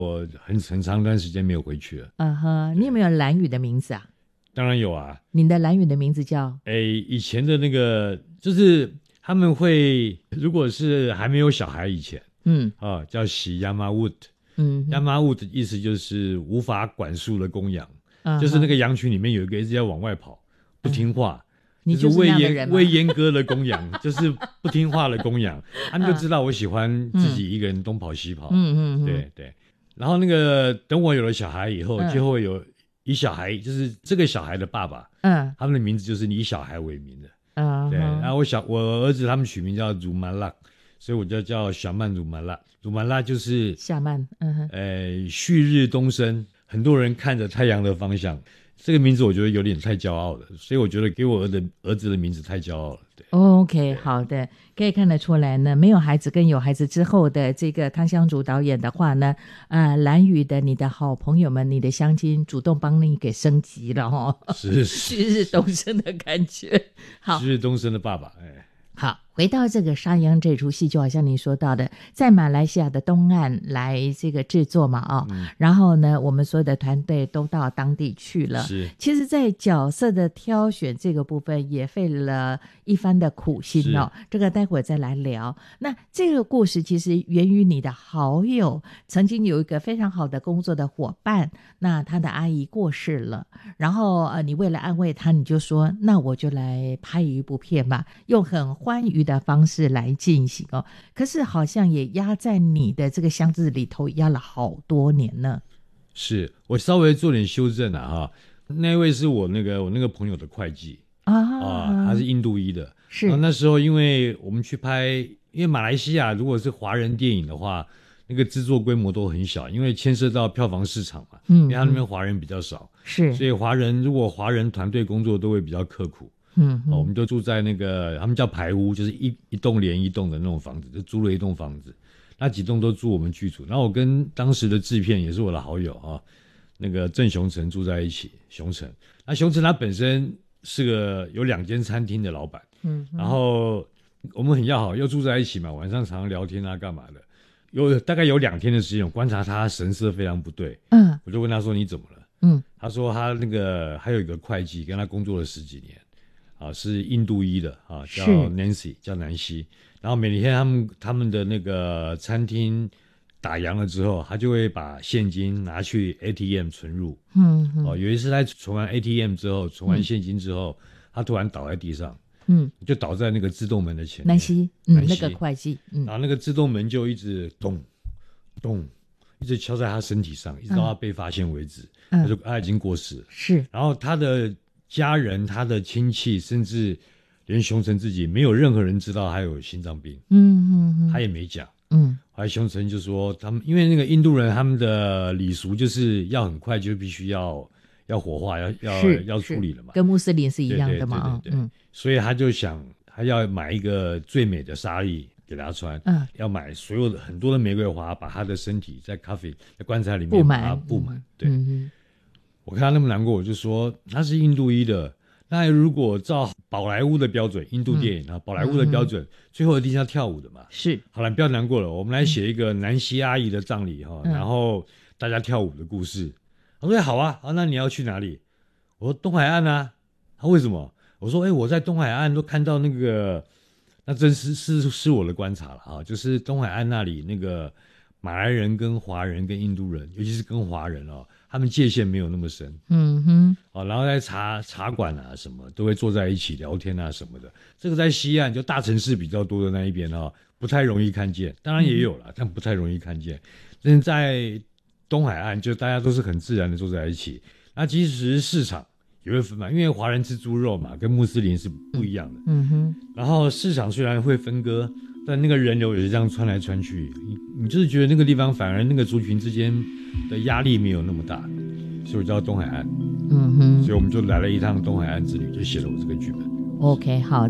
我很长一段时间没有回去了。 你有没有兰屿的名字啊？ 当然有啊。 你的兰屿的名字叫？ 以前的那个就是他们会，如果是还没有小孩以前，叫喜亚麻乌特。亚麻乌的意思就是无法管束的公羊，就是那个羊群里面有一个一直要往外跑，不听话。 你就是那样的人吗？ 未阉割的公羊，就是不听话的公羊，他们就知道我喜欢自己一个人东跑西跑。对对。然后那个等我有了小孩以后，就会有以小孩，就是这个小孩的爸爸，他们的名字就是以小孩为名的。对。然后我儿子他们取名叫祖曼拉，所以我就叫小曼祖曼拉。祖曼拉就是夏曼， 旭日东升，很多人看着太阳的方向。这个名字我觉得有点太骄傲了，所以我觉得给我儿子的名字太骄傲了。对。 OK， 好的，可以看得出来呢，没有孩子跟有孩子之后的这个汤香竹导演的话呢，兰屿的你的好朋友们，你的乡亲主动帮你给升级了是旭日东升的感觉。好， 旭日东升的爸爸。 好，回到这个沙央这出戏，就好像你说到的，在马来西亚的东岸来这个制作嘛，然后呢，我们所有的团队都到当地去了。 是， 其实在角色的挑选这个部分也费了一番的苦心这个待会儿再来聊。那这个故事其实源于你的好友，曾经有一个非常好的工作的伙伴，那他的阿姨过世了，然后你为了安慰他，你就说那我就来拍一部片吧，用很欢愉的方式来进行可是好像也压在你的这个箱子里头压了好多年呢。 是，我稍微做点修正那位是我那个朋友的会计他是印度裔的。 是。 那时候因为我们去拍，因为马来西亚如果是华人电影的话，那个制作规模都很小，因为牵涉到票房市场嘛，因为他那边华人比较少， 是， 所以如果华人团队工作都会比较刻苦。我们就住在那个他们叫排屋，就是一栋连一栋的那种房子，就租了一栋房子，那几栋都住我们剧组。然后我跟当时的制片也是我的好友那个郑雄成住在一起。雄成他本身是个有2间餐厅的老板，然后我们很要好，又住在一起嘛，晚上常常聊天干嘛的。大概有2天的时间，我观察他神色非常不对，我就问他说你怎么了？他说他那个还有一个会计跟他工作了10几年。是印度裔的叫 Nancy， 叫南希。然后每天他们的那个餐厅打烊了之后，他就会把现金拿去 ATM 存入。有一次他存完 ATM 之后，存完现金之后，他突然倒在地上，就倒在那个自动门的前面。 南希，那个会计， 然后那个自动门就一直咚咚，一直敲在他身体上，一直到他被发现为止。他已经过世了。 是。 然后他的家人、他的亲戚，甚至连雄成自己，没有任何人知道他有心脏病。他也没讲。后来雄成就说，他们因为那个印度人，他们的礼俗就是要很快就必须要火化，要处理了嘛， 跟穆斯林是一样的嘛。 对。所以他就想，他要买一个最美的纱丽给他穿，要买所有的很多的玫瑰花，把他的身体在棺材里面把它布满。对。我看他那么难过，我就说他是印度裔的，那如果照宝莱坞的标准，印度电影宝莱坞的标准，最后一定要跳舞的嘛。 是。 好了，不要难过了，我们来写一个南希阿姨的葬礼然后大家跳舞的故事。他说好啊，那你要去哪里？我说东海岸啊。他为什么？我说我在东海岸都看到那个，那真是我的观察了就是东海岸那里那个马来人跟华人跟印度人，尤其是跟华人他们界限没有那么深。然后在茶馆什么都会坐在一起聊天什么的。这个在西岸就大城市比较多的那一边不太容易看见，当然也有啦，但不太容易看见。但是在东海岸就大家都是很自然的坐在一起。那其实市场也会分嘛，因为华人吃猪肉嘛，跟穆斯林是不一样的。然后市场虽然会分割，但那个人流也是这样穿来穿去，你就是觉得那个地方反而那个族群之间的压力没有那么大，所以我叫东海岸。所以我们就来了一趟东海岸之旅，就写了我这个剧本。 OK， 好。